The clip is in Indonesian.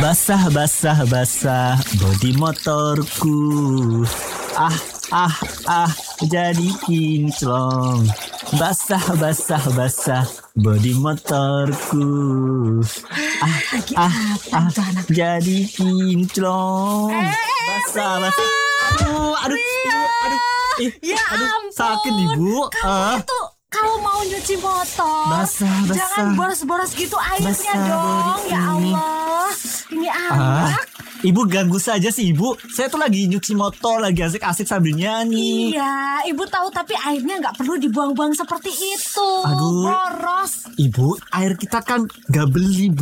Basah, basah, basah bodi motorku. Ah, jadi kinclong. Basah, basah, basah bodi motorku. Jadi kinclong. Basah, basah. Aduh. Ya ampun. Sakit ibu. Itu kalau mau nyuci motor, Basah. jangan boros-boros gitu airnya Basah dong. bodi Ya ini. Allah, ini anak. Ibu ganggu saja sih ibu. Saya tuh lagi nyuci motor, lagi asik-asik sambil nyanyi. Iya, ibu tahu tapi airnya nggak perlu dibuang-buang seperti itu. Aduh. Boros. Ibu, air kita kan gak beli, Bu.